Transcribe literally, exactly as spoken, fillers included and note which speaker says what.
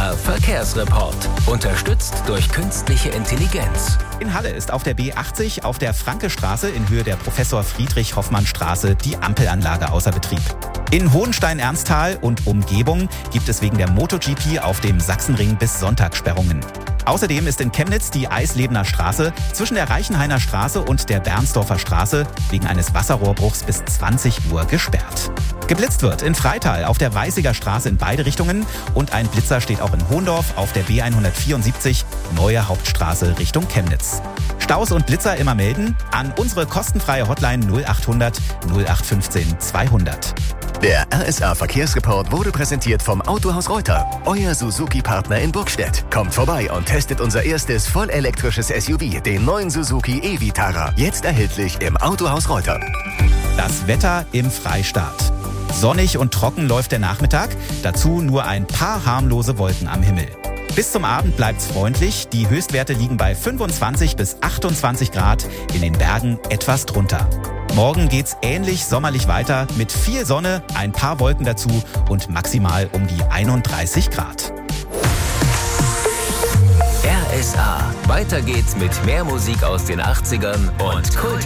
Speaker 1: R Verkehrsreport. Unterstützt durch künstliche Intelligenz.
Speaker 2: In Halle ist auf der B achtzig auf der Frankestraße in Höhe der Professor-Friedrich-Hoffmann-Straße die Ampelanlage außer Betrieb. In Hohenstein-Ernsthal und Umgebung gibt es wegen der MotoGP auf dem Sachsenring bis Sonntag Sperrungen. Außerdem ist in Chemnitz die Eislebener Straße zwischen der Reichenhainer Straße und der Bernsdorfer Straße wegen eines Wasserrohrbruchs bis zwanzig Uhr gesperrt. Geblitzt wird in Freital auf der Weißiger Straße in beide Richtungen und ein Blitzer steht auch in Hohndorf auf der B hundertvierundsiebzig Neue Hauptstraße Richtung Chemnitz. Staus und Blitzer immer melden an unsere kostenfreie Hotline null achthundert null acht fünfzehn zweihundert.
Speaker 3: Der R S A Verkehrsreport wurde präsentiert vom Autohaus Reuter, euer Suzuki-Partner in Burgstedt. Kommt vorbei und testet unser erstes vollelektrisches S U V, den neuen Suzuki e-Vitara. Jetzt erhältlich im Autohaus Reuter.
Speaker 2: Das Wetter im Freistaat. Sonnig und trocken läuft der Nachmittag, dazu nur ein paar harmlose Wolken am Himmel. Bis zum Abend bleibt's freundlich, die Höchstwerte liegen bei fünfundzwanzig bis achtundzwanzig Grad, in den Bergen etwas drunter. Morgen geht's ähnlich sommerlich weiter mit viel Sonne, ein paar Wolken dazu und maximal um die einunddreißig Grad.
Speaker 1: R S A. Weiter geht's mit mehr Musik aus den achtzigern und Kult.